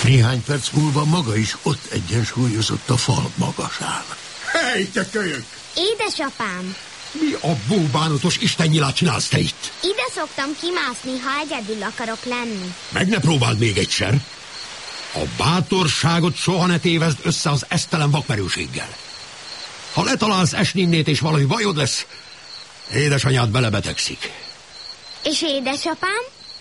Néhány perc múlva maga is ott egyensúlyozott a fal magasán. Hey, te kölyök! Édesapám! Mi a búbánatos istennyilát csinálsz te itt? Ide szoktam kimászni, ha egyedül akarok lenni. Meg ne próbáld még egyszer. A bátorságot soha ne tévezd össze az esztelen vakmerőséggel. Ha letalálsz esni innét és valami bajod lesz, édesanyád belebetegszik. És édesapám?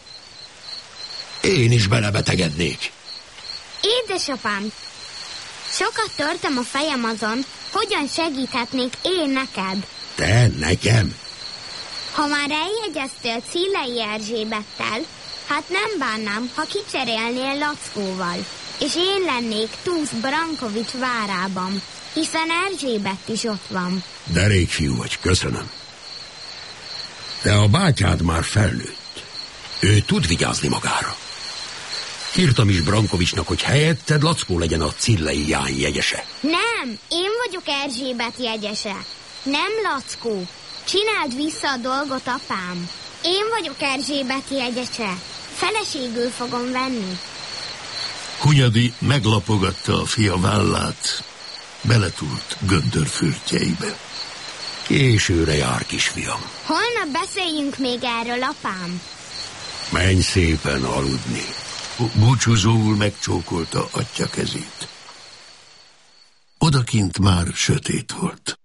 Én is belebetegednék. Édesapám, sokat törtem a fejem azon, hogyan segíthetnék én neked. Te nekem? Ha már eljegyeztél Cillei Erzsébettel, hát nem bánnám, ha kicserélnél Lackóval, és én lennék Tusz Brankovics várában, hiszen Erzsébet is ott van. Derék fiú vagy, köszönöm. De a bátyád már felnőtt. Ő tud vigyázni magára. Írtam is Brankovicsnak, hogy helyetted Lackó legyen a Cillei Ján jegyese. Nem, én vagyok Erzsébet jegyese. Nem Lackó. Csináld vissza a dolgot, apám. Én vagyok Erzsébet jegyese. Feleségül fogom venni. Hunyadi meglapogatta a fia vállát, beletúlt göndörfürtjeibe. Későre jár, kisfiam. Holnap beszéljünk még erről, apám. Menj szépen aludni. Búcsúzóul megcsókolta atya kezét. Odakint már sötét volt.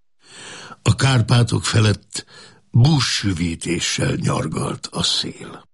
A Kárpátok felett buszsüvítéssel nyargalt a szél.